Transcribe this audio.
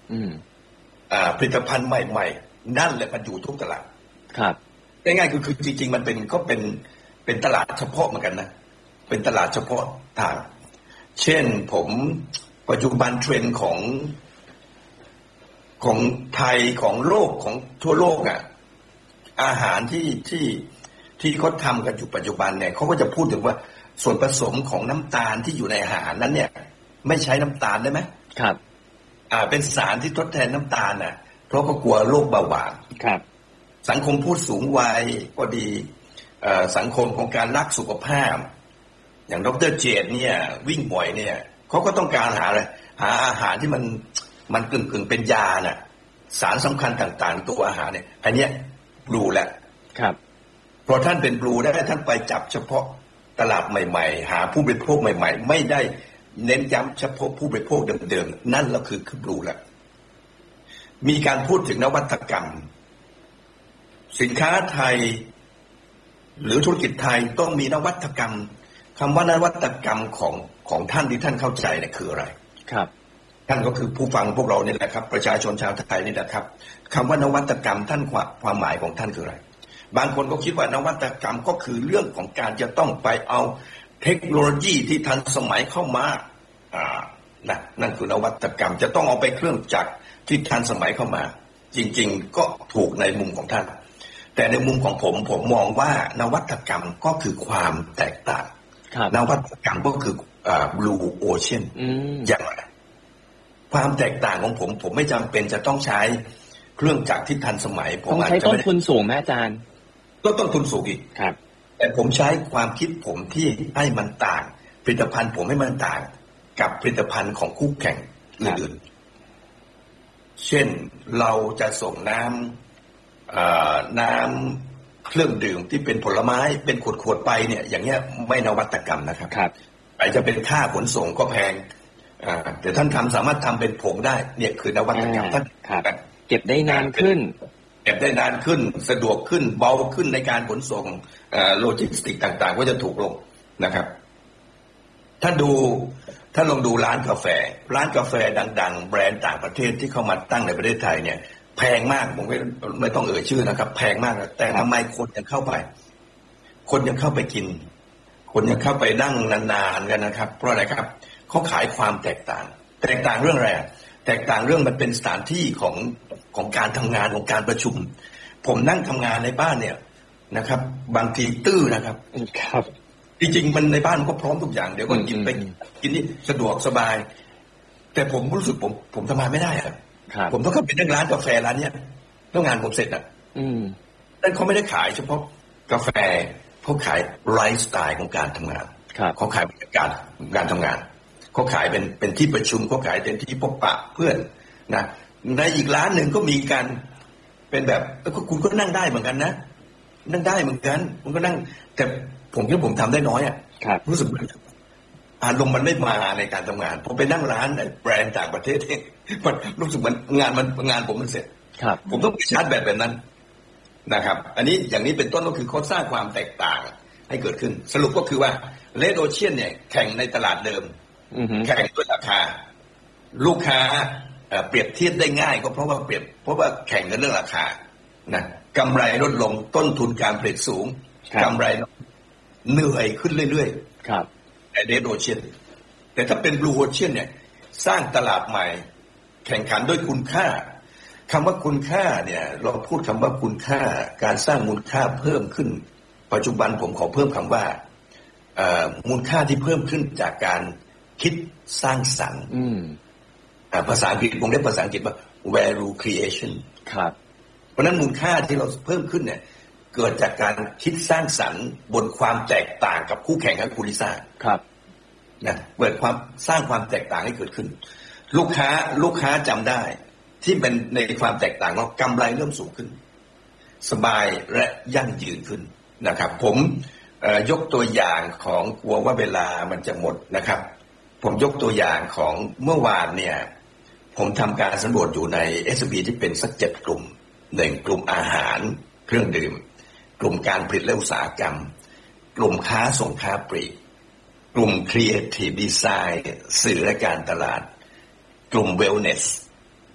ผลิตภัณฑ์ใหม่ๆนั่นแหละมันอยู่ทุกตลาดครับง่ายๆคือจริงๆมันเป็นตลาดเฉพาะเหมือนกันนะเป็นตลาดเฉพาะทางเช่นผมปัจจุบันเทรนด์ของไทยของโลกของทั่วโลกอาหารที่เขาทำกันอยู่ปัจจุบันเนี่ยเขาก็จะพูดถึงว่าส่วนผสมของน้ำตาลที่อยู่ในอาหารนั้นเนี่ยไม่ใช้น้ำตาลได้ไหมครับเป็นสารที่ทดแทนน้ำตาลเพราะก็กลัวโรคเบาหวานครับสังคมผู้สูงวัยก็ดีสังคมของการรักสุขภาพอย่างดร.เจตเนี่ยวิ่งบ่อยเนี่ยเขาก็ต้องการหาอาหารที่มันกึ่งเป็นยาน่ะสารสำคัญต่างๆตัวอาหารเนี่ยอันเนี้ยบลูแล้วครับเพราะท่านเป็นบลูได้ท่านไปจับเฉพาะตลาดใหม่ๆหาผู้บริโภคใหม่ๆไม่ได้เน้นย้ำเฉพาะผู้บริโภคเดิมๆนั่นก็คือบลูแล้วมีการพูดถึงนวัตกรรมสินค้าไทยหรือธุรกิจไทยต้องมีนวัตกรรมคำว่านวัตกรรมของท่านที่ท่านเข้าใจเนี่ยคืออะไรครับท่านก็คือผู้ฟังพวกเรานี่แหละครับประชาชนชาวไทยนี่แหละครับคำว่านวัตกรรมท่านความหมายของท่านคืออะไรบางคนก็คิดว่านวัตกรรมก็คือเรื่องของการจะต้องไปเอาเทคโนโลยีที่ทันสมัยเข้ามานั่นคือนวัตกรรมจะต้องเอาไปเครื่องจักรที่ทันสมัยเข้ามาจริงๆก็ถูกในมุมของท่านแต่ในมุมของผมมองว่านวัตกรรมก็คือความแตกต่างนวัตกรรมก็คือblue ocean อย่างไรความแตกต่างของผมไม่จำเป็นจะต้องใช้เครื่องจักรที่ทันสมัยผมใช้ต้นทุนสูงแม่อาจารย์ก็ต้นทุนสูงอีกครับแต่ผมใช้ความคิดผมที่ให้มันต่างผลิตภัณฑ์ผมให้มันต่างกับผลิตภัณฑ์ของคู่แข่งอื่นๆเช่นเราจะส่งน้ำเครื่องดื่มที่เป็นผลไม้เป็นขวดๆไปเนี่ยอย่างเงี้ยไม่นวัตกรรมนะครับอาจจะเป็นค่าขนส่งก็แพงแต่ท่านสามารถทำเป็นผงได้เนี่ยคือนวัตกรรมท่านเก็บได้นานขึ้นสะดวกขึ้นเบาขึ้นในการขนส่งโลจิสติกต่างๆก็จะถูกลงนะครับท่านลองดูร้านกาแฟดังๆแบรนด์ต่างประเทศที่เข้ามาตั้งในประเทศไทยเนี่ยแพงมากผมไม่ต้องเอ่ยชื่อนะครับแพงมากแต่ทำไมคนยังเข้าไปกินคนยังเข้าไปนั่งนานๆกันนะครับเพราะอะไรครับเขาขายความแตกต่างเรื่องอะไรแตกต่างเรื่องมันเป็นสถานที่ของการทำงานของการประชุมผมนั่งทำงานในบ้านเนี่ยนะครับบางทีตื้อนะครับจริงๆมันในบ้านมันก็พร้อมทุกอย่างเดี๋ยวก็กินไปกินนี่สะดวกสบายแต่ผมรู้สึกผมทำงานไม่ได้ครับผมต้องเข้าไปนั่งร้านกาแฟร้านเนี้ยต้องงานผมเสร็จนั่นเขาไม่ได้ขายเฉพาะกาแฟเขาขายไลฟ์สไตล์ของการทำงานเขาขายบรรยากาศการทำงานเขาขายเป็นที่ประชุมเขาขายเป็นที่พบปะเพื่อนนะในอีกร้านหนึ่งก็มีการเป็นแบบคุณก็นั่งได้เหมือนกันนะนั่งได้เหมือนกันคุณก็นั่งแต่ผมคิดผมทำได้น้อยรู้สึกอารมณ์มันไม่มาในการทำงานผมไปนั่งร้านแบรนด์ต่างประเทศมันรู้สึกมันงานผมมันเสร็จผมต้องไปชาร์จแบบนั้นนะครับอันนี้อย่างนี้เป็นต้นก็คือเขาสร้างความแตกต่างให้เกิดขึ้นสรุปก็คือว่าเลดโอเชียนเนี่ยแข่งในตลาดเดิมแข่งด้วยราคาลูกค้าเปรียบเทียบได้ง่ายก็เพราะว่าแข่งกันเรื่องราคานะกำไรลดลงต้นทุนการผลิตสูงกำไรเหนื่อยขึ้นเรื่อยๆในเลดโอเชียนแต่ถ้าเป็นบลูโอเชียนเนี่ยสร้างตลาดใหม่แข่งขันด้วยคุณค่าคำว่าคุณค่าเนี่ยเราพูดคำว่าคุณค่าการสร้างมูลค่าเพิ่มขึ้นปัจจุบันผมขอเพิ่มคำว่ามูลค่าที่เพิ่มขึ้นจากการคิดสร้างสรรค์ภาษาอังกฤษผมเรียกภาษาอังกฤษว่า value creation ครับเพราะนั้นมูลค่าที่เราเพิ่มขึ้นเนี่ยเกิดจากการคิดสร้างสรรค์บนความแตกต่างกับคู่แข่งของคุณลิซ่าครับนะเปิดความสร้างความแตกต่างให้เกิดขึ้นลูกค้าจำได้ที่เป็นในความแตกต่างเรากำไรเริ่มสูงขึ้นสบายและยั่งยืนขึ้นนะครับผมยกตัวอย่างของกลัวว่าเวลามันจะหมดนะครับผมยกตัวอย่างของเมื่อวานเนี่ยผมทำการสำรวจอยู่ใน S&P ที่เป็นสัก7กลุ่ม1กลุ่มอาหารเครื่องดื่มกลุ่มการผลิตและอุตสาหกรรมกลุ่มค้าส่งค้าปลีกกลุ่ม Creative Design สื่อและการตลาดกลุ่ม Wellness